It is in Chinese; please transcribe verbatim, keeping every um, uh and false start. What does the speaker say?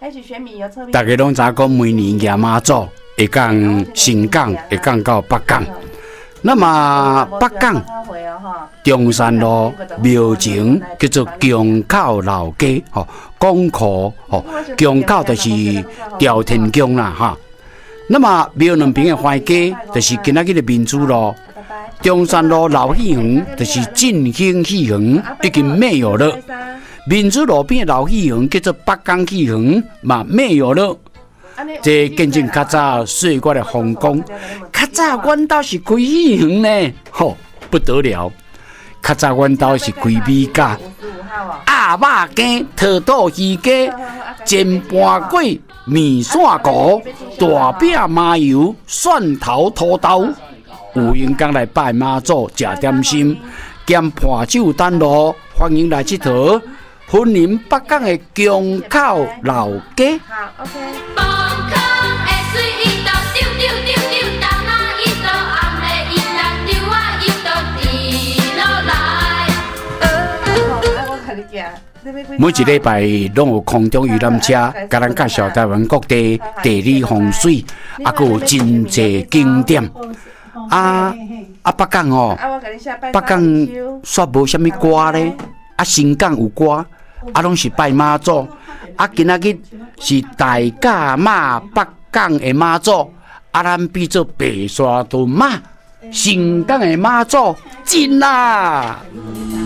大家拢知讲每年亚妈祖会讲新港，会讲到北港。那么北港中山路庙前叫做江口老街，吼，港口吼，江口就是朝天宫啦，哈。那么庙两边的花街就是今仔日的民主路，中山路老戏园就是振兴戏园，已经没有了。民主路边的老戏园叫做北港戏园，嘛没有了。这见证较早岁月的风光，较早阮兜是开戏园呢，吼、哦、不得了！较早阮兜是开米家、鸭肉羹、土豆鱼鸡、煎盘粿、面线糊、大饼麻油、蒜头土豆，有闲工来拜妈祖食点心，兼伴酒等路，欢迎来佚佗。婚林北港的江口老街。 好 ，OK。 每一礼拜拢有空中游览车，甲咱介绍台湾各地地理风水，啊，佮有真济景点。啊啊，北港哦，北港煞无啥物歌咧，啊，新港有歌。啊，拢是拜妈祖，啊，今仔日是大甲妈北港的妈祖，啊，咱比做白沙屯妈，新港的妈祖，真啦！